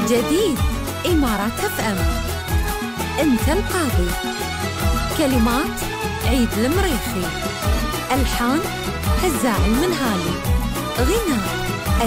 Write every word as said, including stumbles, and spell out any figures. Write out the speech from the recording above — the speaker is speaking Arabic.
جديد إمارات اف ام. أنت القاضي. كلمات عيد المريخي، ألحان هزاع المنهالي، غناء